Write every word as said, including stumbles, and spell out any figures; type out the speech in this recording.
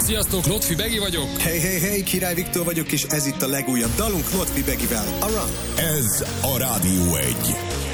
Sziasztok, Lotfi Begi vagyok. Hey, hey, hey, Király Viktor vagyok, és ez itt a legújabb dalunk Lotfi Begivel, a Run. Ez a Rádió egy.